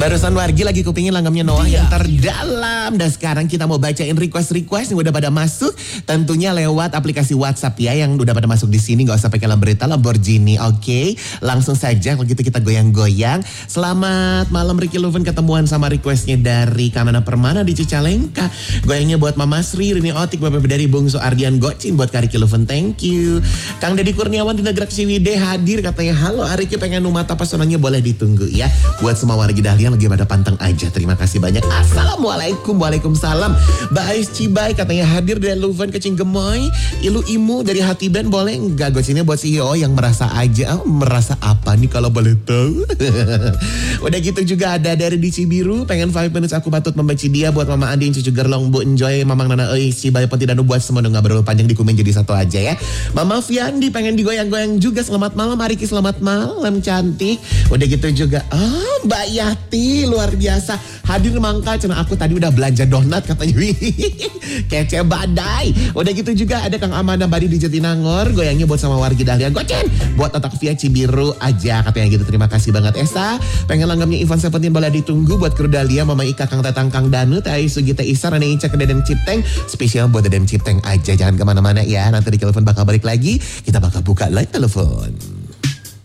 Barusan Wargi lagi kupingin langgamnya Noah yang terdalam. Dan sekarang kita mau bacain request-request yang udah pada masuk. Tentunya lewat aplikasi WhatsApp ya, yang udah pada masuk di sini. Gak usah pakai berita Lamborghini, oke? Langsung saja kalau gitu kita goyang-goyang. Selamat malam Ricky Luven, ketemuan sama requestnya dari Kamana Permana di Cicalengka. Goyangnya buat Mama Sri, Rini Otik, Bapak dari Bungsu Ardian Gocin. Buat Kak Ricky Luven, thank you. Kang Deddy Kurniawan di Negara Ciwidey hadir, katanya halo Ariki pengen numata pesonanya, boleh ditunggu ya. Buat semua warga Dahlia lagi pada pantang aja, terima kasih banyak. Assalamualaikum. Waalaikumsalam. Mbak Ais Cibai katanya hadir dari Luven Kecing Gemoy. Ilu Imu dari Hati Band, boleh enggak gocinnya buat CEO yang merasa aja. Merasa apa nih kalau boleh tahu? Udah gitu juga ada dari di Cibiru, pengen 5 minutes aku patut membenci dia. Buat Mama Andi, Cucu Gerlong, Bu Enjoy, Mamang Nana Ais Cibai Potidanu, buat semua ngobrol panjang dikumen jadi satu aja ya. Mama Fiandi pengen digoyang-goyang juga. Selamat malam Ariki, selamat malam cantik. Udah gitu juga Mbak Yati luar biasa hadir mangka, cina aku tadi udah belanja donat katanya. Kece badai. Udah gitu juga ada Kang Amanda Badi di Jatinangor, goyangnya buat sama warga Dahlia Gocen. Buat otak via Cibiru aja katanya gitu. Terima kasih banget Esa. Pengen langgamnya Ivan Seventeen, boleh ditunggu. Buat kru Dahlia, Mama Ika, Kang Tatang, Kang Danu, Tai Sugita Isa, Rane Ica, ke Dedem Cipteng. Spesial buat Dedem Cipteng aja, jangan kemana-mana ya. Nanti di telepon bakal balik lagi, kita bakal buka live telepon.